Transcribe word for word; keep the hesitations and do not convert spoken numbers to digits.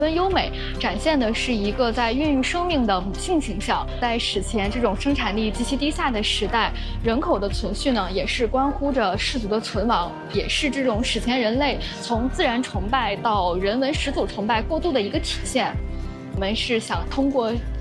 跟优美展现的是一个在孕育生命的母性形象。在史前这种生产力极其低下的时代，人口的存续呢，也是关乎着氏族的存亡，也是这种史前人类从自然崇拜到人文始祖崇拜过渡的一个体现。我们是想通过